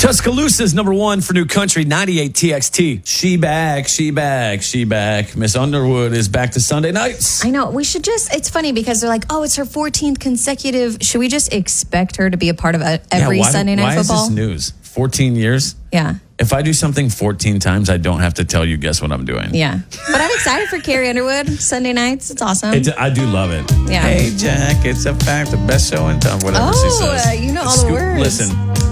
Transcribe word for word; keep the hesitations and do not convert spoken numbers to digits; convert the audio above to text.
Tuscaloosa's number one for new country, ninety-eight T X T. She back, she back, she back. Miss Underwood is back to Sunday nights. I know. We should just, it's funny because they're like, oh, it's her fourteenth consecutive. Should we just expect her to be a part of a, every yeah, why, Sunday Night why Football? Why is this news? fourteen years? Yeah. If I do something fourteen times, I don't have to tell you, guess what I'm doing. Yeah. But I'm excited for Carrie Underwood. Sunday nights. It's awesome. It's, I do love it. Yeah. Hey, Jack, it's a fact. The best show in town. Whatever oh, she says. Uh, you know all the words. Listen.